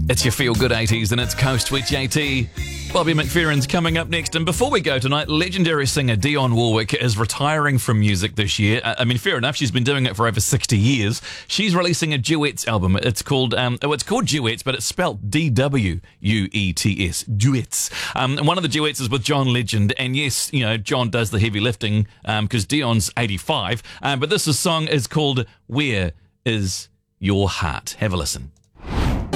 It's your feel-good 80s and it's Coast with JT. Bobby McFerrin's coming up next. And before we go tonight, legendary singer Dionne Warwick is retiring from music this year. I mean, fair enough, she's been doing it for over 60 years. She's releasing a duets album. It's called Duets, but it's spelled D-W-U-E-T-S, Duets. And one of the duets is with John Legend. And yes, you know, John does the heavy lifting because Dionne's 85. But this song is called Where Is Your Heart? Have a listen.